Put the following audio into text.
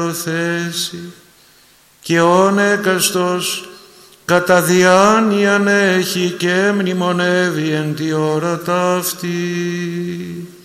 θέση και όν έκαστος κατά διάνοιαν έχει και μνημονεύει εν τη ώρα ταύτη.